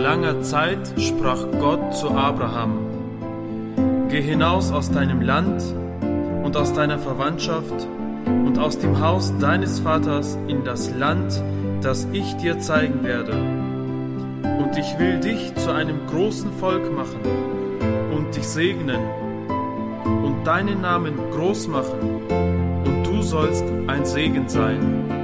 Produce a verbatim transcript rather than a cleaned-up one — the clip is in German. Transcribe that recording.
langer Zeit sprach Gott zu Abraham: Geh hinaus aus deinem Land und aus deiner Verwandtschaft und aus dem Haus deines Vaters in das Land, das ich dir zeigen werde. Und ich will dich zu einem großen Volk machen und dich segnen und deinen Namen groß machen, und du sollst ein Segen sein.